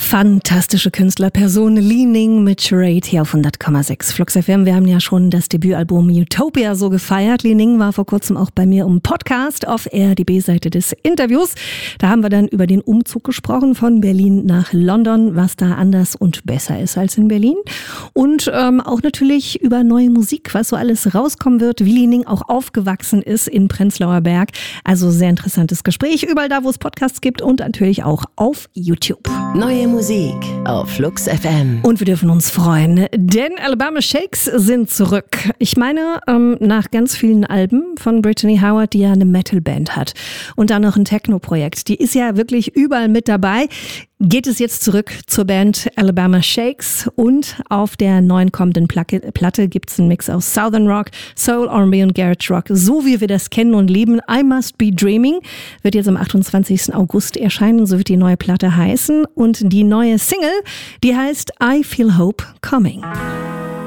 Fantastische Künstlerperson, Li Ning mit Charade hier auf 100,6 Flux FM. Wir haben ja schon das Debütalbum Utopia so gefeiert. Li Ning war vor kurzem auch bei mir im Podcast auf Air, die B-Seite des Interviews. Da haben wir dann über den Umzug gesprochen von Berlin nach London, was da anders und besser ist als in Berlin. Und auch natürlich über neue Musik, was so alles rauskommen wird, wie Li Ning auch aufgewachsen ist in Prenzlauer Berg. Also sehr interessantes Gespräch, überall da, wo es Podcasts gibt und natürlich auch auf YouTube. Neue Musik auf Flux FM. Und wir dürfen uns freuen, denn Alabama Shakes sind zurück. Ich meine, nach ganz vielen Alben von Brittany Howard, die ja eine Metalband hat und dann noch ein Techno-Projekt. Die ist ja wirklich überall mit dabei. Geht es jetzt zurück zur Band Alabama Shakes und auf der neuen kommenden Platte gibt es einen Mix aus Southern Rock, Soul, R&B und Garage Rock, so wie wir das kennen und lieben. I Must Be Dreaming wird jetzt am 28. August erscheinen, so wird die neue Platte heißen und die neue Single, die heißt I Feel Hope Coming.